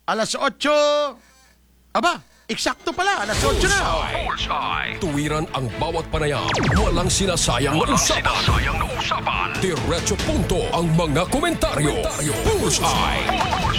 alas 8. Aba, eksakto pala, alas 8 na. Tuwiran ang bawat panayam. Walang sinasayang na usapan. Diretso punto ang mga komentaryo. Bullseye.